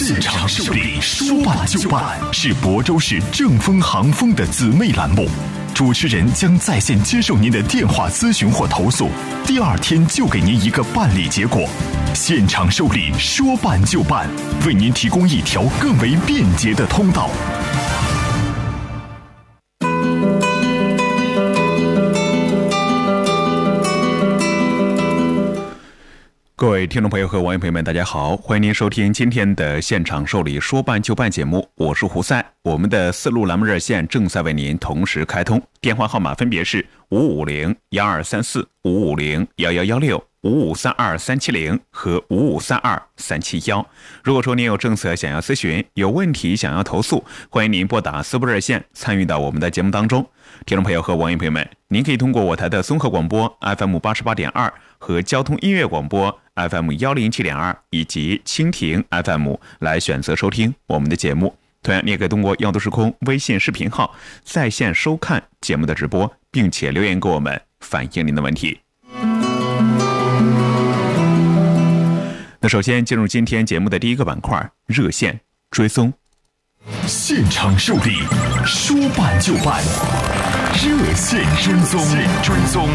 现场受理，说办就办，是亳州市正风航风的姊妹栏目。主持人将在线接受您的电话咨询或投诉，第二天就给您一个办理结果。现场受理，说办就办，为您提供一条更为便捷的通道。各位听众朋友和网友朋友们，大家好，欢迎您收听今天的现场受理说办就办节目，我是胡赛。我们的4路栏目热线正在为您同时开通，电话号码分别是550-1234、550-1116、5532370和5532371。如果说您有政策想要咨询，有问题想要投诉，欢迎您拨打4部热线参与到我们的节目当中。听众朋友和网友朋友们，您可以通过我台的综合广播 FM 88.2和交通音乐广播 FM 107.2以及蜻蜓 FM 来选择收听我们的节目。同样，你也可以通过耀都时空微信视频号在线收看节目的直播，并且留言给我们反映您的问题。那首先进入今天节目的第一个板块，热线追踪。现场受理，说办就办，热线追踪。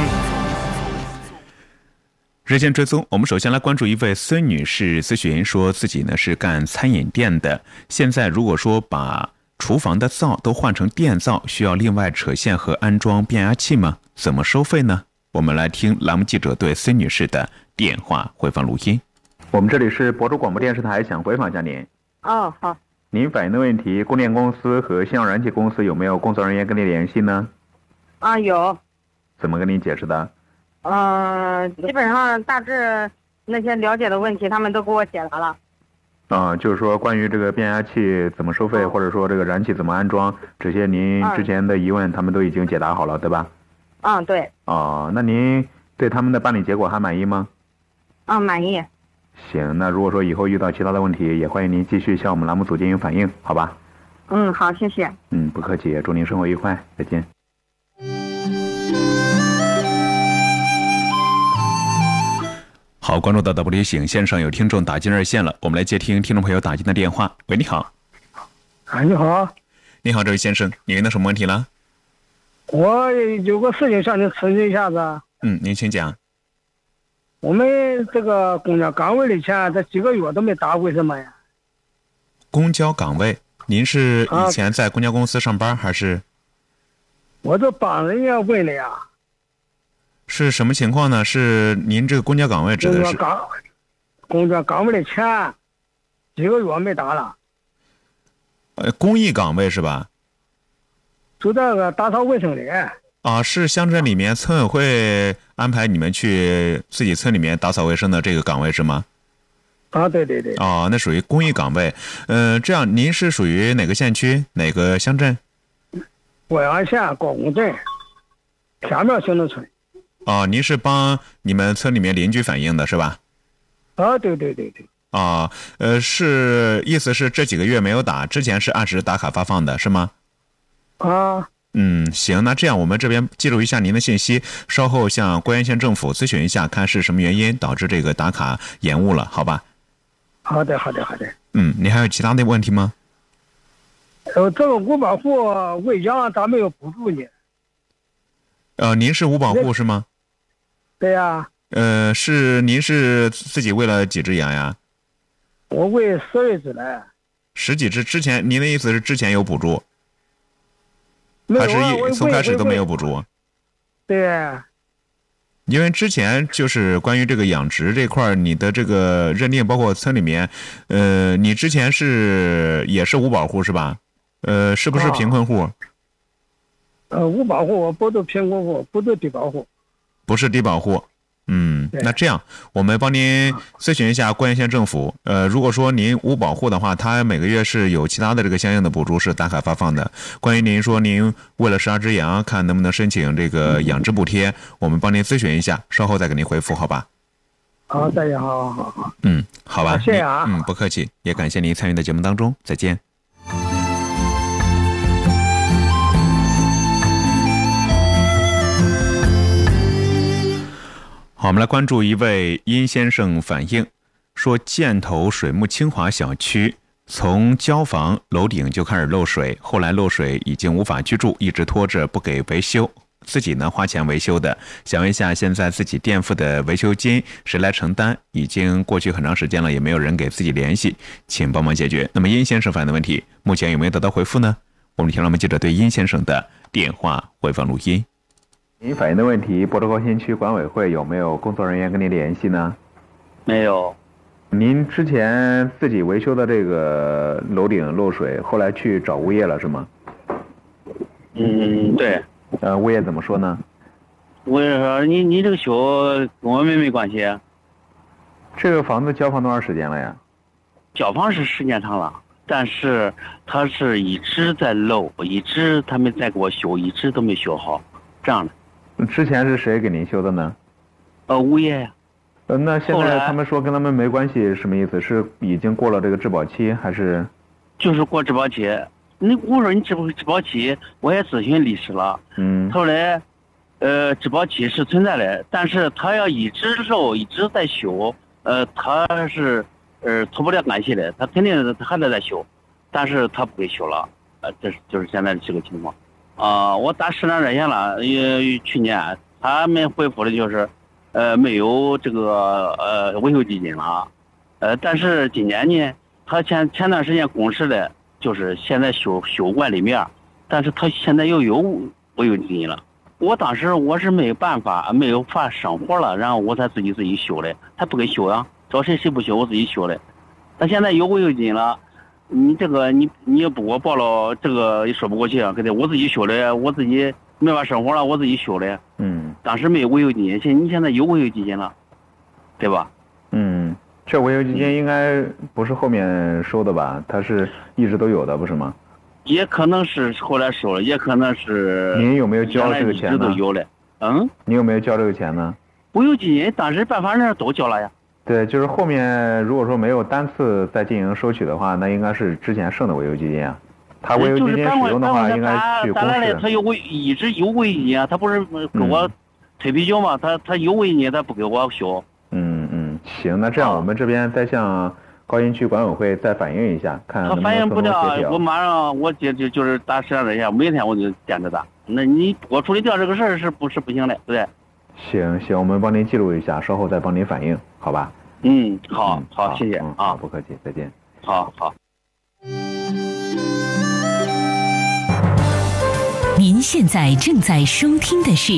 热线追踪，我们首先来关注一位孙女士咨询，说自己呢是干餐饮店的，现在如果说把厨房的灶都换成电灶，需要另外扯线和安装变压器吗？怎么收费呢？我们来听栏目记者对孙女士的电话回放录音。我们这里是亳州广播电视台，想回访一下您。 哦，好。 您反映的问题，供电公司和信号燃气公司有没有工作人员跟您联系呢？ 啊，有。 怎么跟您解释的？ 基本上大致那些了解的问题，他们都给我解答了。 就是说关于这个变压器怎么收费，或者说这个燃气怎么安装，这些您之前的疑问，他们都已经解答好了，对吧？ 对。 那您对他们的办理结果还满意吗？ 满意。 行，那如果说以后遇到其他的问题，也欢迎您继续向我们栏目组进行反映，好吧？ 好，谢谢。 不客气，祝您生活愉快，再见。好，关注到的不离醒线上有听众打进热线了，我们来接听听众朋友打进的电话。喂，你好。 你好。 你好，这位先生，您的什么问题了？ 我有个事情向您咨询一下子。 您请讲。 我们这个公交岗位的钱这几个月都没打，为什么呀？ 公交岗位，您是以前在公交公司上班还是？ 我这帮人家问了呀。 是什么情况呢？是您这个公交岗位指的是？ 公交岗位的钱几个月没打了。 公益岗位是吧？ 就这个打扫卫生的。 是乡镇里面村委会安排你们去自己村里面打扫卫生的这个岗位是吗？ 对对对。 那属于公益岗位。这样您是属于哪个县区哪个乡镇？ 贵阳县高公镇天苗行政村。 您是帮你们村里面邻居反映的是吧？ 对对对对。 是意思是这几个月没有打，之前是按时打卡发放的是吗？行，那这样我们这边记录一下您的信息，稍后向关原县政府咨询一下，看是什么原因导致这个打卡延误了，好吧？ 好的。 你还有其他的问题吗？ 这个五保户喂养咋没有补助呢？ 您是五保户是吗？ 对呀。 您是自己喂了几只羊呀？ 我喂12只了。 10几只，之前您的意思是之前有补助？还是从开始都没有补助？ 对。 因为之前就是关于这个养殖这块，你的这个认定，包括村里面，你之前也是五保户是吧？是不是贫困户？ 五保户，我不是贫困户，不是低保户。 不是低保户。那这样我们帮您咨询一下关原县政府。如果说您无保户的话，他每个月是有其他的这个相应的补助是打卡发放的。关于您说您为了12只羊，看能不能申请这个养殖补贴，我们帮您咨询一下，稍后再给您回复，好吧？ 好，再见，好。 好吧， 谢谢啊。 不客气，也感谢您参与的节目当中，再见。好，我们来关注一位殷先生反映，说箭头水木清华小区从交房楼顶就开始漏水，后来漏水已经无法居住，一直拖着不给维修，自己呢花钱维修的。想问一下，现在自己垫付的维修金谁来承担？已经过去很长时间了，也没有人给自己联系，请帮忙解决。那么殷先生反映的问题，目前有没有得到回复呢？我们听了我们记者对殷先生的电话回放录音。您反映的问题，亳州高新区管委会有没有工作人员跟您联系呢？ 没有。 您之前自己维修的这个楼顶漏水，后来去找物业了是吗？ 对。 物业怎么说呢？ 物业说你这个修跟我们没关系。 这个房子交房多长时间了呀？ 交房是时间长了，但是他是一直在漏，一直他们在给我修，一直都没修好，这样的。 之前是谁给您修的呢？ 物业呀。 那现在他们说跟他们没关系，什么意思？是已经过了这个质保期，还是？ 就是过质保期。我说你质保期，我也咨询律师了。后来，质保期是存在的，但是他要一直漏，一直在修，他是脱不了干系的，他肯定还得再修，但是他不给修了，这就是现在的这个情况。我打市长热线了，去年他们回复的就是。没有这个维修基金了，但是今年呢，他前段时间公示的，就是现在修管里面，但是他现在又有维修基金了。我当时我是没有办法，没有法生活了，然后我才自己修的，他不给修啊，找谁不修，我自己修的。他现在有维修基金了，你这个你也不给我报了，这个也说不过去啊，对，我自己修的，我自己没法生活了，我自己修的。当时没有维修基金，你现在有维修基金了，对吧？ 这维修基金应该不是后面收的吧？它是一直都有的，不是吗？ 也可能是后来收了，也可能是。 您有没有交这个钱呢？ 一直都有的。 你有没有交这个钱呢？ 维修基金当时办法人都交了呀。 对，就是后面如果说没有单次再进行收取的话，那应该是之前剩的维修基金啊。他维修基金使用的话，应该去公示。 他一直有维修基金啊，他不是给我推啤酒嘛？他有维修基金，他不给我修。 行，那这样我们这边再向高新区管委会再反映一下，看能不能反映不了， 我马上就是打市长热线，每天我就见着他。那你我处理掉这个事儿是不行的，对不对？ 行，我们帮您记录一下，稍后再帮您反映，好吧？ 好，谢谢啊， 不客气，再见。 好。 您现在正在收听的是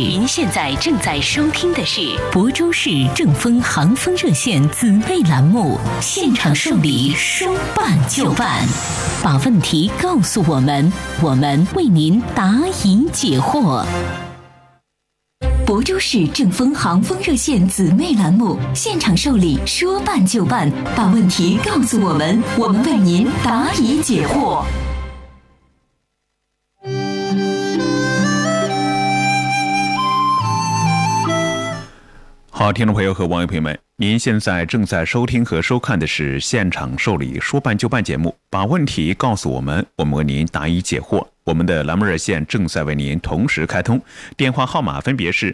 亳州市正风航风热线姊妹栏目，现场受理，说办就办，把问题告诉我们，我们为您答疑解惑。亳州市正风航风热线姊妹栏目，现场受理，说办就办，把问题告诉我们，我们为您答疑解惑。 好，听众朋友和网友朋友们，您现在正在收听和收看的是现场受理说办就办节目，把问题告诉我们，我们为您答疑解惑。我们的栏目热线正在为您同时开通，电话号码分别是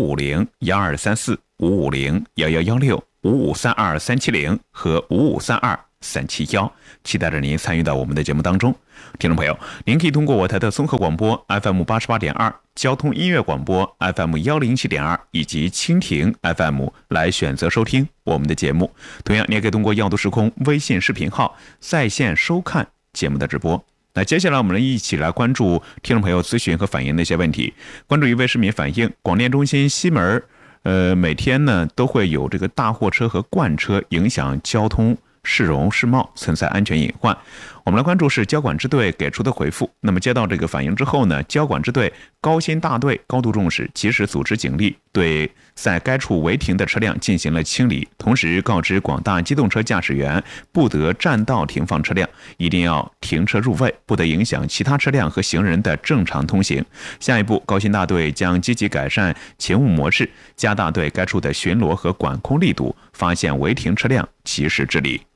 550-1234、550-1116、5532-370和5532-371，期待着您参与到我们的节目当中。听众朋友，您可以通过我台的综合广播 FM88.2、交通音乐广播 FM107.2 以及蜻蜓 FM 来选择收听我们的节目。同样，你也可以通过耀都时空微信视频号在线收看节目的直播。那接下来我们一起来关注听众朋友咨询和反映的一些问题。关注一位市民反映，广电中心西门每天呢都会有这个大货车和罐车影响交通市容市貌，存在安全隐患。我们来关注是交管支队给出的回复。那么接到这个反映之后呢，交管支队高新大队高度重视，及时组织警力对在该处违停的车辆进行了清理，同时告知广大机动车驾驶员不得占道停放车辆，一定要停车入位，不得影响其他车辆和行人的正常通行。下一步，高新大队将积极改善勤务模式，加大对该处的巡逻和管控力度，发现违停车辆及时治理。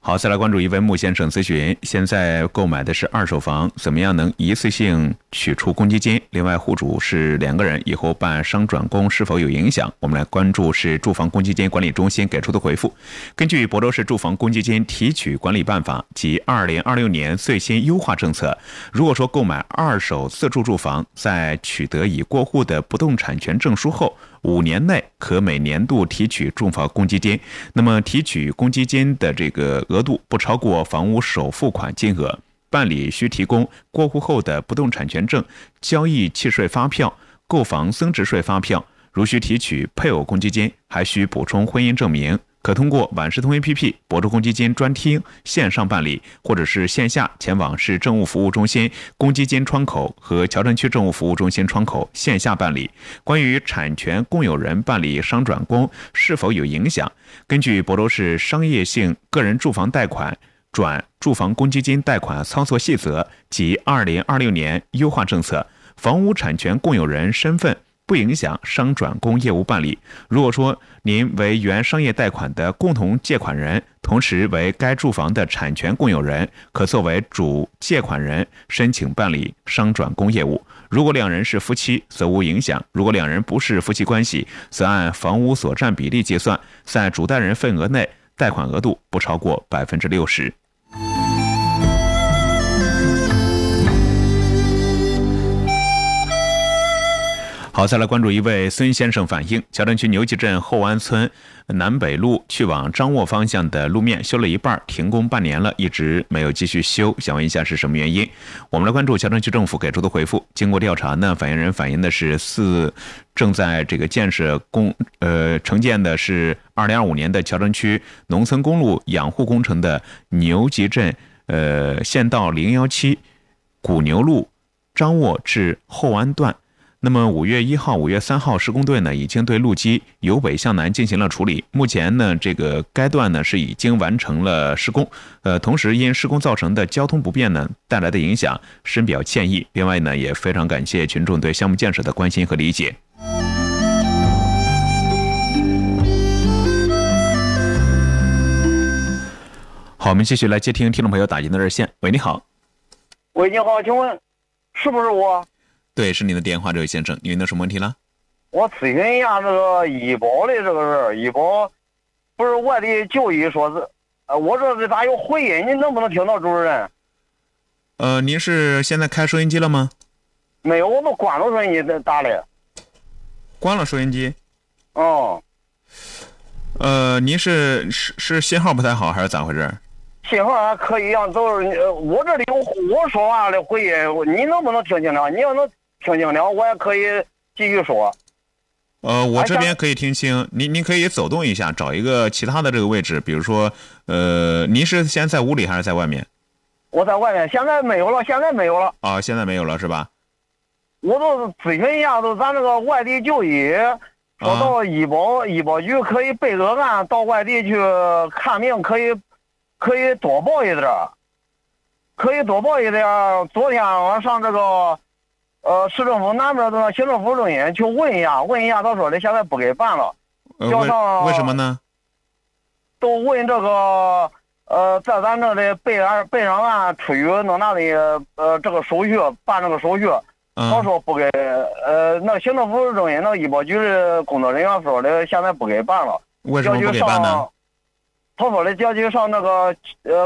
好，再来关注一位穆先生咨询：现在购买的是二手房，怎么样能一次性取出公积金？另外，户主是2个人，以后办商转公是否有影响？我们来关注是住房公积金管理中心给出的回复。根据亳州市住房公积金提取管理办法及2026年最新优化政策，如果说购买二手自住住房，在取得已过户的不动产权证书后5年内可每年度提取住房公积金，那么提取公积金的这个额度不超过房屋首付款金额。办理需提供过户后的不动产权证、交易契税发票、购房增值税发票。如需提取配偶公积金，还需补充婚姻证明。可通过万事通 APP、亳州公积金专厅线上办理，或者是线下前往市政务服务中心公积金窗口和桥镇区政务服务中心窗口线下办理。关于产权共有人办理商转公是否有影响，根据亳州市商业性个人住房贷款转住房公积金贷款操作细则及2026年优化政策，房屋产权共有人身份不影响商转公业务办理。如果说您为原商业贷款的共同借款人，同时为该住房的产权共有人，可作为主借款人申请办理商转公业务。如果2人是夫妻，则无影响；如果2人不是夫妻关系，则按房屋所占比例计算，在主贷人份额内，贷款额度不超过60%。好，再来关注一位孙先生反映，桥镇区牛集镇后安村南北路去往张沃方向的路面修了一半，停工半年了，一直没有继续修，想问一下是什么原因？我们来关注桥镇区政府给出的回复。经过调查呢，反映人反映的是正在这个建设承建的是2025年的桥镇区农村公路养护工程的牛集镇县道017古牛路张沃至后安段。那么5月1号、5月3号，施工队呢已经对路基由北向南进行了处理。目前呢，这个该段呢是已经完成了施工。同时因施工造成的交通不便呢带来的影响，深表歉意。另外呢，也非常感谢群众对项目建设的关心和理解。好，我们继续来接听听众朋友打进的热线。喂，你好。 喂，你好，请问是不是我？ 对，是您的电话，这位先生，您有什么问题了？ 我咨询一下这个医保的这个事儿。医保不是外地就医说是，我这是咋有回音？您能不能听到，主持人？ 您是现在开收音机了吗？ 没有，我都关了收音机打的。 关了收音机？ 哦。 您是信号不太好还是咋回事？ 信号还可以样，都是我这里有我说话的回音，你能不能听清了？你要能听清了，我也可以继续说。 我这边可以听清，您可以走动一下，找一个其他的这个位置，比如说，您是现在在屋里还是在外面？ 我在外面，现在没有了，现在没有了。 啊，现在没有了是吧？ 我都咨询一下，都咱这个外地就医，说到医保局可以备个案，到外地去看病可以多报一点，昨天我上这个市政府南边的行政服务中心去问一下，他说的现在不给办了。 为什么呢？ 都问这个在咱这里备上案，出于弄那里这个手续办这个手续，他说不给那行政服务中心那医保局的工作人员说的现在不给办了。 为什么不给办呢？ 他说的叫去上那个